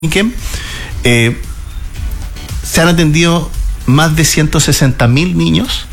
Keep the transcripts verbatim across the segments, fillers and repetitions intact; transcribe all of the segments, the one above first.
Coaniquem, eh, se han atendido más de ciento sesenta mil niños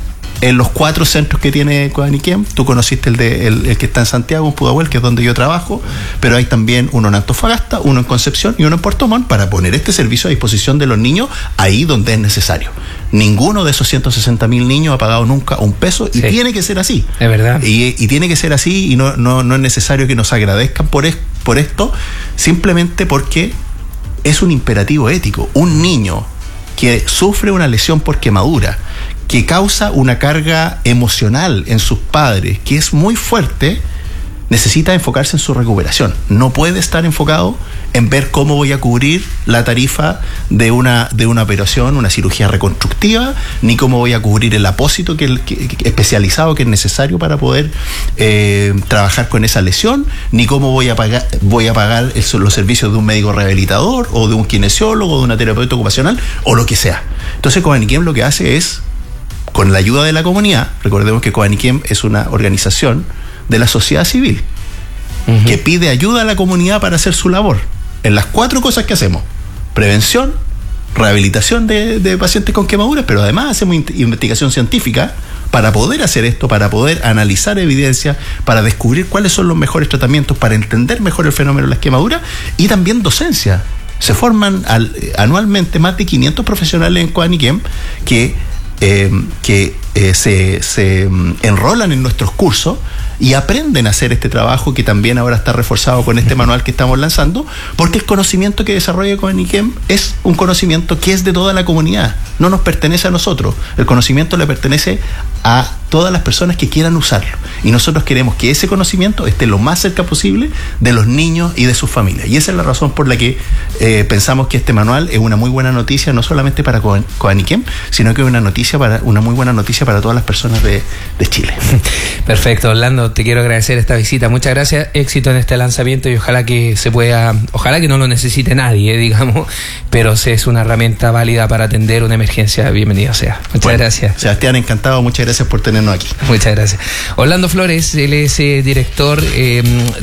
en los cuatro centros que tiene Coaniquem. Tú conociste el, de, el, el que está en Santiago, en Pudahuel, que es donde yo trabajo, pero hay también uno en Antofagasta, uno en Concepción y uno en Puerto Montt, para poner este servicio a disposición de los niños ahí donde es necesario. Ninguno de esos ciento sesenta mil niños ha pagado nunca un peso, y sí, tiene que ser así. Es verdad. Y, y tiene que ser así, y no, no, no es necesario que nos agradezcan por, es, por esto, simplemente porque es un imperativo ético. Un niño que sufre una lesión por quemadura, que causa una carga emocional en sus padres, que es muy fuerte, necesita enfocarse en su recuperación. No puede estar enfocado en ver cómo voy a cubrir la tarifa de una, de una operación, una cirugía reconstructiva, ni cómo voy a cubrir el apósito que, que, que, especializado que es necesario para poder eh, trabajar con esa lesión, ni cómo voy a pagar, voy a pagar el, los servicios de un médico rehabilitador, o de un kinesiólogo, o de una terapeuta ocupacional, o lo que sea. Entonces Coaniquem lo que hace es, con la ayuda de la comunidad, recordemos que Coaniquem es una organización de la sociedad civil, uh-huh, que pide ayuda a la comunidad para hacer su labor en las cuatro cosas que hacemos: prevención, rehabilitación de, de pacientes con quemaduras, pero además hacemos investigación científica para poder hacer esto, para poder analizar evidencia, para descubrir cuáles son los mejores tratamientos, para entender mejor el fenómeno de las quemaduras, y también docencia. Se forman al, anualmente más de quinientos profesionales en Coaniquem que Eh, que eh, se, se um, enrolan en nuestros cursos y aprenden a hacer este trabajo, que también ahora está reforzado con este manual que estamos lanzando, porque el conocimiento que desarrolla Coaniquem es un conocimiento que es de toda la comunidad, no nos pertenece a nosotros. El conocimiento le pertenece a todas las personas que quieran usarlo, y nosotros queremos que ese conocimiento esté lo más cerca posible de los niños y de sus familias, y esa es la razón por la que eh, pensamos que este manual es una muy buena noticia, no solamente para Coaniquem, sino que es una noticia para, una muy buena noticia para todas las personas de, de Chile. Perfecto, Orlando, te quiero agradecer esta visita, muchas gracias, éxito en este lanzamiento, y ojalá que se pueda, ojalá que no lo necesite nadie, eh, digamos, pero si es una herramienta válida para atender una emergencia, bienvenido sea. Muchas bueno, gracias. Sebastián, encantado, muchas gracias por tenernos aquí. Muchas gracias. Orlando Flores, él es eh, director eh,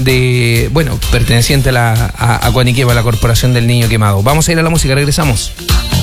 de, bueno, perteneciente a, la, a, a Coaniquem, a la Corporación del Niño Quemado. Vamos a ir a la música, regresamos.